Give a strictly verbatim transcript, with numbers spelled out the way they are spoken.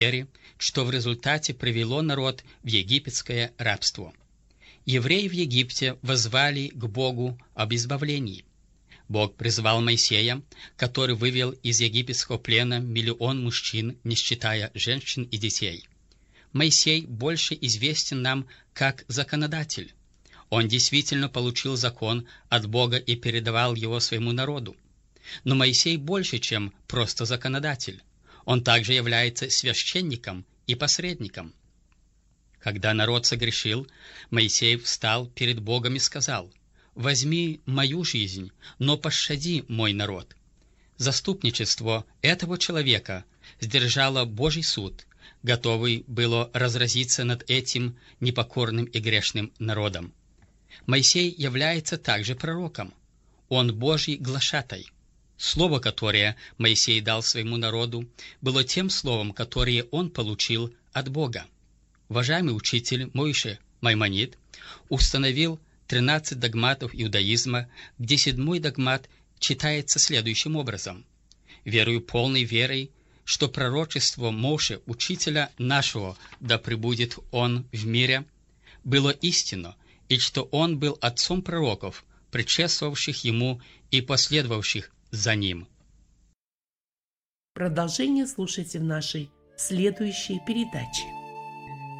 вере, что в результате привело народ в египетское рабство. Евреи в Египте воззвали к Богу об избавлении. Бог призвал Моисея, который вывел из египетского плена миллион мужчин, не считая женщин и детей. Моисей больше известен нам как законодатель. Он действительно получил закон от Бога и передавал его своему народу. Но Моисей больше, чем просто законодатель. Он также является священником и посредником. Когда народ согрешил, Моисей встал перед Богом и сказал: «Возьми мою жизнь, но пощади мой народ». Заступничество этого человека сдержало Божий суд, готовый было разразиться над этим непокорным и грешным народом. Моисей является также пророком. Он Божий глашатай. Слово, которое Моисей дал своему народу, было тем словом, которое он получил от Бога. Уважаемый учитель Моше Маймонид установил тринадцать догматов иудаизма, где седьмой догмат читается следующим образом: «Верую полной верой, что пророчество Моше, учителя нашего, да пребудет он в мире, было истинно, и что он был отцом пророков, предшествовавших ему и последовавших за ним». Продолжение слушайте в нашей следующей передаче.